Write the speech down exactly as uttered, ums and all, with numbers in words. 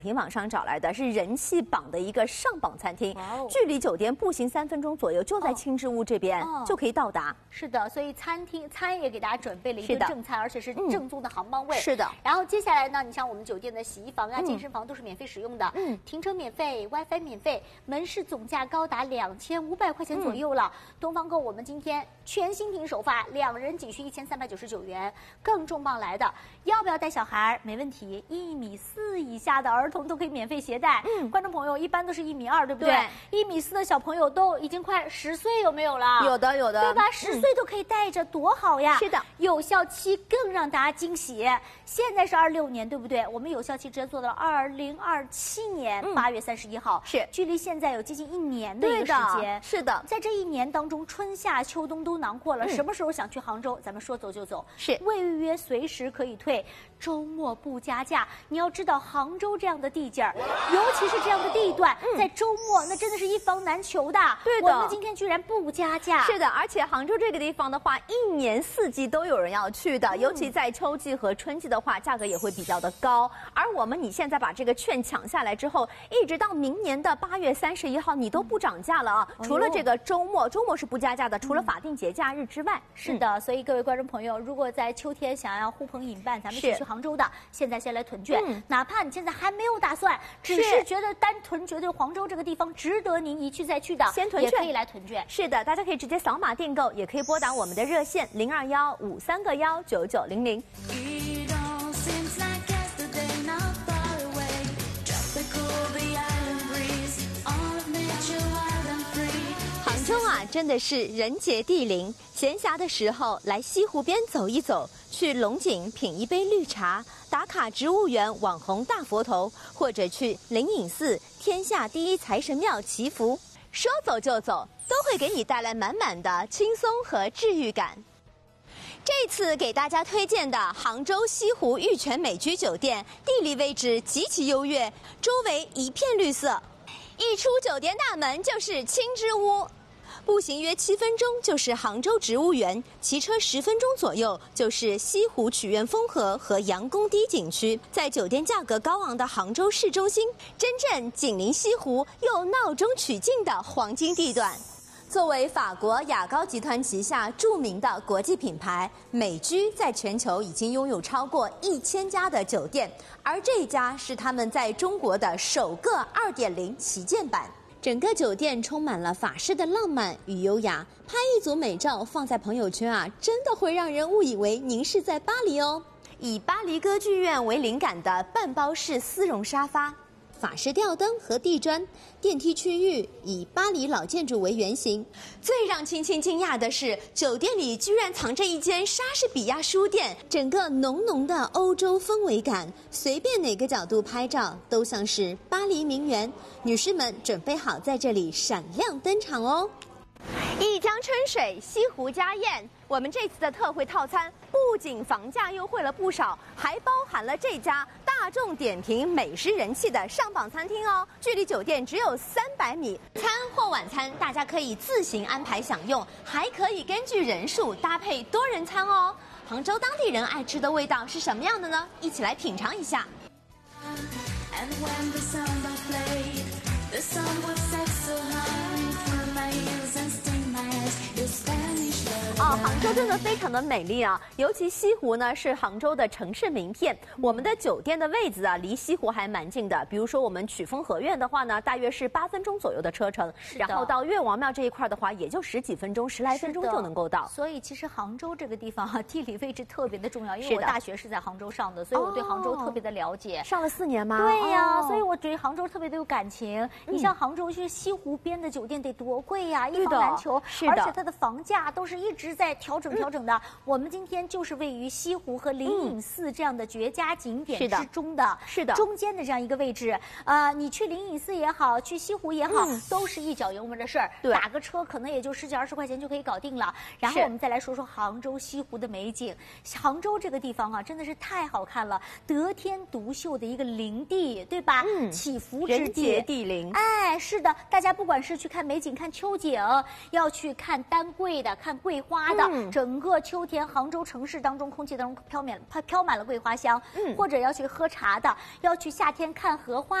评网上找来的是人气榜的一个上榜餐厅， 哦、 距离酒店步行三分钟左右，就在青之屋这边、哦、就可以到达。 是的，所以餐厅餐也给大家准备了一顿正餐，而且是正宗的杭帮味。 嗯、是的。 然后接下来呢，你像我们酒店的洗衣房啊、嗯、健身房都是免费使用的，嗯，停车免费 ，WiFi 免费，门市总价高达两千五百块钱左右了。嗯、东方购我们今天全新品首发，两人仅需一千三百九十九元，更重磅来的，要不要带小孩？没问题，一米四以下的儿童都可以免费携带。嗯，观众朋友一般都是一米二，对不对？一米四的小朋友都已经快十岁，有没有了？ 有的，有的， 对吧？十岁都可以带着，多好呀！ 是的， 有效期更让大家惊喜。现在是二六年，对不对？我们有效期直接做到了二零二七年八月三十一号， 是距离现在有接近一年的一个时间。 是的， 在这一年当中，春夏秋冬都囊括了。什么时候想去杭州，咱们说走就走， 是未预约随时可以退，周末不加价。你要知道，杭州这样的地界儿，尤其是这样的地段，在周末那真的是一房难求的。 对的， 我们今天居然不加价。 是的，而且杭州这个地方的话，一年四季都有人要去的，尤其在秋季和春季的话，价格也会比较的高。而我们你现在把这个券抢下来之后，一直到明年的八月三十一号，你都不涨价了啊！ 嗯、 除了这个周末，周末是不加价的，除了法定节假日之外。 是的，所以各位观众朋友，如果在秋天想要呼朋引伴，咱们一起去杭州的，现在先来囤券。嗯、哪怕你现在还没有打算，只是觉得单纯觉得杭州这个地方值得您一去再去的， 先囤券也可以来囤券。 是的，大家可以直接扫码订购，也可以拨打我们的热线零二幺五三个幺九九零零。杭州啊，真的是人杰地灵。闲暇的时候来西湖边走一走，去龙井品一杯绿茶，打卡植物园网红大佛头，或者去灵隐寺天下第一财神庙祈福。说走就走，都会给你带来满满的轻松和治愈感。这次给大家推荐的杭州西湖玉泉美居酒店，地理位置极其优越，周围一片绿色，一出酒店大门就是青之屋。步行约七分钟就是杭州植物园，骑车十分钟左右就是西湖曲苑风荷和杨公堤景区。在酒店价格高昂的杭州市中心，真正紧邻西湖又闹中取静的黄金地段。作为法国雅高集团旗下著名的国际品牌，美居在全球已经拥有超过一千家的酒店，而这家是他们在中国的首个 二点零 旗舰版。整个酒店充满了法式的浪漫与优雅，拍一组美照放在朋友圈啊，真的会让人误以为您是在巴黎哦。以巴黎歌剧院为灵感的半包式丝绒沙发，法式吊灯和地砖，电梯区域以巴黎老建筑为原型。最让青青惊讶的是，酒店里居然藏着一间莎士比亚书店，整个浓浓的欧洲氛围感，随便哪个角度拍照都像是巴黎名园。女士们准备好在这里闪亮登场哦！一江春水，西湖家宴。我们这次的特惠套餐不仅房价优惠了不少，还包含了这家大众点评美食人气的上榜餐厅哦。距离酒店只有三百米，餐或晚餐大家可以自行安排享用，还可以根据人数搭配多人餐哦。杭州当地人爱吃的味道是什么样的呢？一起来品尝一下。哦，杭州真的非常的美丽啊！尤其西湖呢是杭州的城市名片。我们的酒店的位置啊，离西湖还蛮近的。比如说我们曲峰合苑的话呢，大约是八分钟左右的车程，然后到岳王庙这一块的话，也就十几分钟、十来分钟就能够到。 所以其实杭州这个地方啊，地理位置特别的重要。因为我大学是在杭州上的，所以我对杭州特别的了解。 哦、上了四年吗？ 对呀、哦，所以我对杭州特别的有感情。嗯、你像杭州去西湖边的酒店得多贵呀、啊，一房难求， 是的， 而且它的房价都是一直在调整调整的。嗯、我们今天就是位于西湖和灵隐寺这样的绝佳景点之中的， 是的， 中间的这样一个位置。呃，你去灵隐寺也好，去西湖也好，嗯、都是一脚油门的事儿。打个车可能也就十几二十块钱就可以搞定了。然后我们再来说说杭州西湖的美景。杭州这个地方啊，真的是太好看了，得天独秀的一个灵地，对吧？嗯，起伏之地， 人杰地灵。 哎，是的，大家不管是去看美景、看秋景，要去看丹桂的、看桂花的，嗯、 嗯，整个秋天杭州城市当中空气当中飘满飘满了桂花香。嗯，或者要去喝茶的，要去夏天看荷花